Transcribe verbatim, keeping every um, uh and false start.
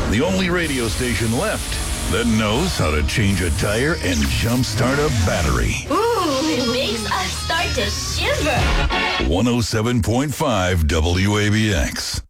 The only radio station left that knows how to change a tire and jumpstart a battery. Ooh, it makes us start to shiver. one oh seven point five W A B X.